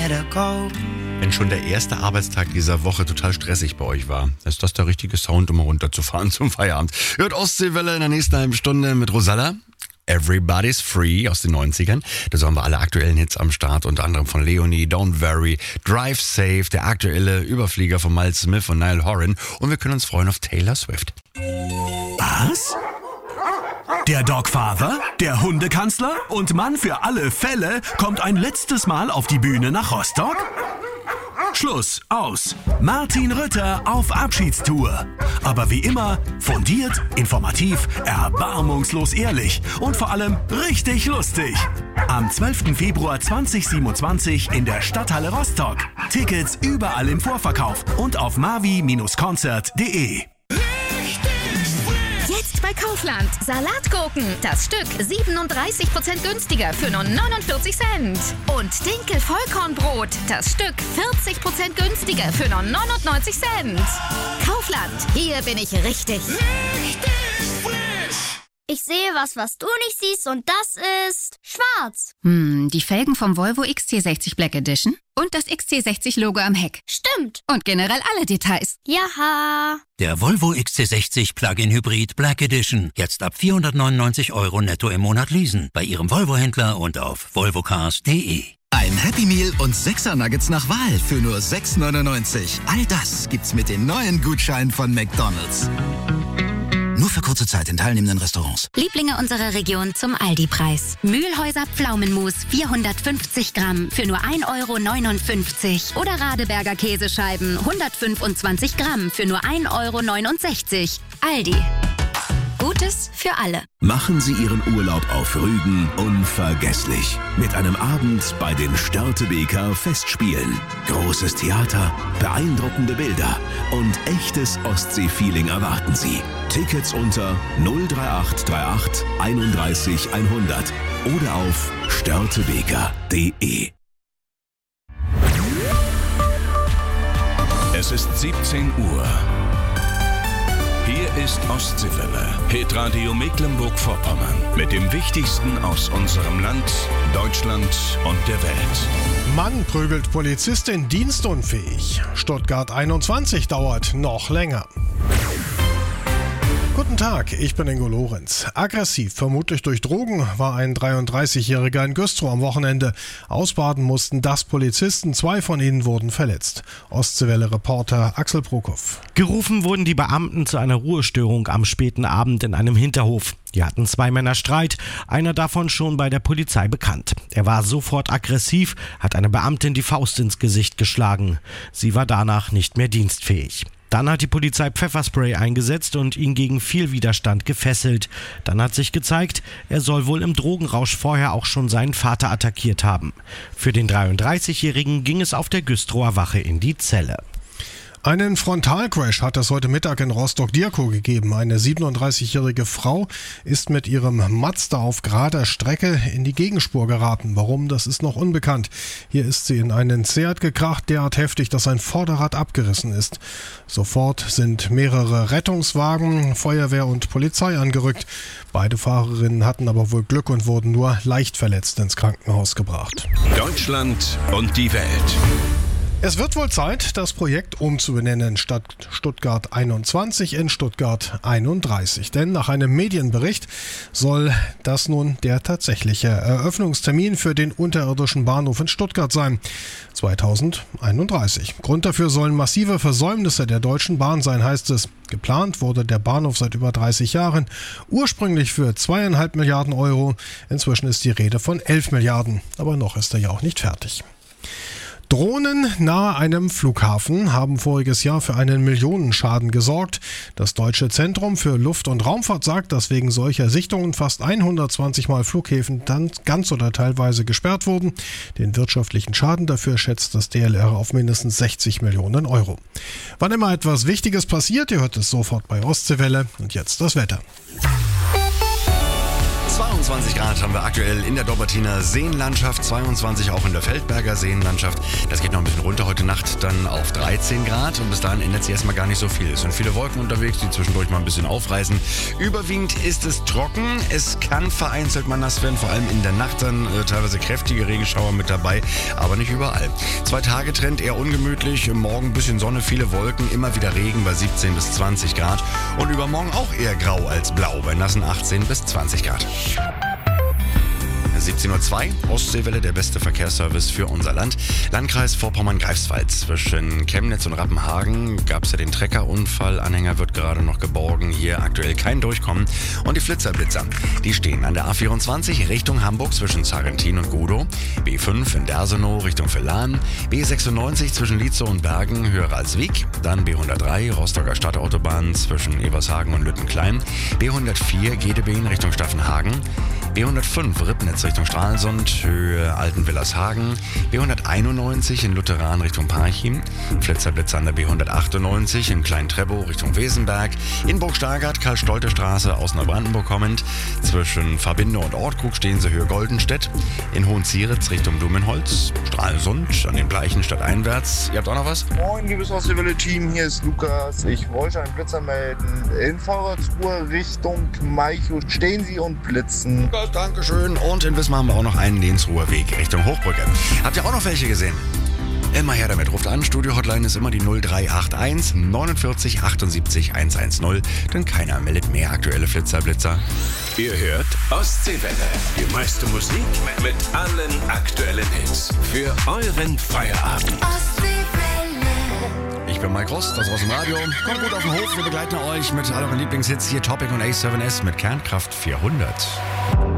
Wenn schon der erste Arbeitstag dieser Woche total stressig bei euch war, ist das der richtige Sound, um runterzufahren zum Feierabend. Hört Ostseewelle in der nächsten halben Stunde mit Rosalla. Everybody's Free aus den 90ern. Da haben wir alle aktuellen Hits am Start, unter anderem von Leonie, Don't Worry, Drive Safe, der aktuelle Überflieger von Miles Smith und Niall Horan. Und wir können uns freuen auf Taylor Swift. Was? Der Dogfather, der Hundekanzler und Mann für alle Fälle kommt ein letztes Mal auf die Bühne nach Rostock? Schluss, aus. Martin Rütter auf Abschiedstour. Aber wie immer, fundiert, informativ, erbarmungslos ehrlich und vor allem richtig lustig. Am 12. Februar 2027 in der Stadthalle Rostock. Tickets überall im Vorverkauf und auf mavi-konzert.de. Jetzt bei Kaufland. Salatgurken. Das Stück 37% günstiger für nur 49 Cent. Und Dinkel-Vollkornbrot. Das Stück 40% günstiger für nur 99 Cent. Kaufland. Hier bin ich richtig. Ich sehe was du nicht siehst und das ist schwarz. Die Felgen vom Volvo XC60 Black Edition und das XC60-Logo am Heck. Stimmt. Und generell alle Details. Jaha. Der Volvo XC60 Plug-in Hybrid Black Edition. Jetzt ab 499 € netto im Monat leasen. Bei Ihrem Volvo-Händler und auf volvocars.de. Ein Happy Meal und 6er Nuggets nach Wahl für nur 6,99. All das gibt's mit den neuen Gutscheinen von McDonald's. Nur für kurze Zeit in teilnehmenden Restaurants. Lieblinge unserer Region zum Aldi-Preis. Mühlhäuser Pflaumenmus 450 Gramm für nur 1,59 € oder Radeberger Käsescheiben 125 Gramm für nur 1,69 €. Aldi. Gutes für alle. Machen Sie Ihren Urlaub auf Rügen unvergesslich. Mit einem Abend bei den Störtebeker Festspielen. Großes Theater, beeindruckende Bilder und echtes Ostsee-Feeling erwarten Sie. Tickets unter 03838 31 100 oder auf störtebeker.de. Es ist 17 Uhr. Hier ist Ostseewelle, Hitradio Mecklenburg-Vorpommern. Mit dem Wichtigsten aus unserem Land, Deutschland und der Welt. Mann prügelt Polizistin dienstunfähig. Stuttgart 21 dauert noch länger. Guten Tag, ich bin Ingo Lorenz. Aggressiv, vermutlich durch Drogen, war ein 33-Jähriger in Güstrow am Wochenende. Ausbaden mussten das Polizisten, 2 von ihnen wurden verletzt. Ostseewelle-Reporter Axel Prokop. Gerufen wurden die Beamten zu einer Ruhestörung am späten Abend in einem Hinterhof. Hier hatten 2 Männer Streit, einer davon schon bei der Polizei bekannt. Er war sofort aggressiv, hat eine Beamtin die Faust ins Gesicht geschlagen. Sie war danach nicht mehr dienstfähig. Dann hat die Polizei Pfefferspray eingesetzt und ihn gegen viel Widerstand gefesselt. Dann hat sich gezeigt, er soll wohl im Drogenrausch vorher auch schon seinen Vater attackiert haben. Für den 33-Jährigen ging es auf der Güstrower Wache in die Zelle. Einen Frontalcrash hat es heute Mittag in Rostock-Dierkow gegeben. Eine 37-jährige Frau ist mit ihrem Mazda auf gerader Strecke in die Gegenspur geraten. Warum, das ist noch unbekannt. Hier ist sie in einen Seat gekracht, derart heftig, dass ein Vorderrad abgerissen ist. Sofort sind mehrere Rettungswagen, Feuerwehr und Polizei angerückt. Beide Fahrerinnen hatten aber wohl Glück und wurden nur leicht verletzt ins Krankenhaus gebracht. Deutschland und die Welt. Es wird wohl Zeit, das Projekt umzubenennen, statt Stuttgart 21 in Stuttgart 31. Denn nach einem Medienbericht soll das nun der tatsächliche Eröffnungstermin für den unterirdischen Bahnhof in Stuttgart sein. 2031. Grund dafür sollen massive Versäumnisse der Deutschen Bahn sein, heißt es. Geplant wurde der Bahnhof seit über 30 Jahren, ursprünglich für 2,5 Milliarden Euro. Inzwischen ist die Rede von 11 Milliarden. Aber noch ist er ja auch nicht fertig. Drohnen nahe einem Flughafen haben voriges Jahr für einen Millionenschaden gesorgt. Das Deutsche Zentrum für Luft- und Raumfahrt sagt, dass wegen solcher Sichtungen fast 120 Mal Flughäfen dann ganz oder teilweise gesperrt wurden. Den wirtschaftlichen Schaden dafür schätzt das DLR auf mindestens 60 Millionen Euro. Wann immer etwas Wichtiges passiert, ihr hört es sofort bei Ostseewelle. Und jetzt das Wetter. 22 Grad haben wir aktuell in der Dobbertiner Seenlandschaft, 22 auch in der Feldberger Seenlandschaft. Das geht noch ein bisschen runter heute Nacht, dann auf 13 Grad und bis dahin ändert sich erstmal gar nicht so viel. Es sind viele Wolken unterwegs, die zwischendurch mal ein bisschen aufreißen. Überwiegend ist es trocken, es kann vereinzelt mal nass werden, vor allem in der Nacht dann teilweise kräftige Regenschauer mit dabei, aber nicht überall. 2-Tage-Trend eher ungemütlich, morgen ein bisschen Sonne, viele Wolken, immer wieder Regen bei 17 bis 20 Grad und übermorgen auch eher grau als blau bei nassen 18 bis 20 Grad. 17:02 Uhr, Ostseewelle, der beste Verkehrsservice für unser Land. Landkreis Vorpommern-Greifswald. Zwischen Chemnitz und Rappenhagen gab es ja den Treckerunfall. Anhänger wird gerade noch geborgen. Hier aktuell kein Durchkommen. Und die Flitzer-Blitzer, die stehen an der A24 Richtung Hamburg zwischen Sarrentin und Gudow. B5 in Dersenow Richtung Villahn. B96 zwischen Lietzow und Bergen, höher als Wiek. Dann B103 Rostocker Stadtautobahn zwischen Ebershagen und Lüttenklein. B104 Gedebeen Richtung Staffenhagen. B105 Ribnitz Richtung Stralsund, Höhe Altenwillershagen, B191 in Lutheran Richtung Parchim, Flitzerblitzer an der B198 in Klein-Treppow Richtung Wesenberg, in Burg-Stargard Karl-Stolte-Straße aus Neubrandenburg kommend, zwischen Verbinde und Ortkrug stehen sie Höhe Goldenstedt, in Hohenzieritz Richtung Blumenholz, Stralsund an den Bleichen stadteinwärts. Ihr habt auch noch was? Moin, liebes Ostseewelle-Team, hier ist Lukas. Ich wollte einen Blitzer melden. In Fahrradtour Richtung Malchow stehen sie und blitzen. Dankeschön. Und in Wismar haben wir auch noch einen Lehnsruher Weg Richtung Hochbrücke. Habt ihr auch noch welche gesehen? Immer her damit. Ruft an. Studio-Hotline ist immer die 0381 49 78 110. Denn keiner meldet mehr aktuelle Flitzer-Blitzer. Ihr hört Ostseewelle. Die meiste Musik mit allen aktuellen Hits. Für euren Feierabend. Ich bin Mike Rost, das aus dem Radio. Kommt gut auf den Hof. Wir begleiten euch mit all euren Lieblingshits. Hier Topic und A7S mit Kernkraft 400.